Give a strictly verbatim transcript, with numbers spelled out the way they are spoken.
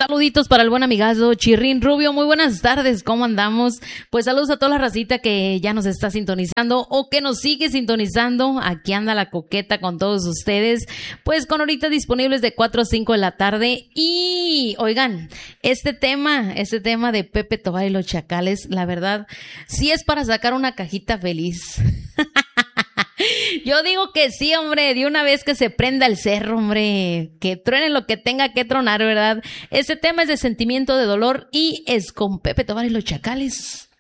Saluditos para el buen amigazo Chirrín Rubio, muy buenas tardes, ¿cómo andamos? Pues saludos a toda la racita que ya nos está sintonizando o que nos sigue sintonizando. Aquí anda la coqueta con todos ustedes, pues con horitas disponibles de cuatro a cinco de la tarde. Y oigan, este tema, este tema de Pepe Tobar y los Chacales, la verdad, sí es para sacar una cajita feliz. Yo digo que sí, hombre, de una vez que se prenda el cerro, hombre, que truene lo que tenga que tronar, ¿verdad? Este tema es de sentimiento de dolor y es con Pepe Tobar y los Chacales.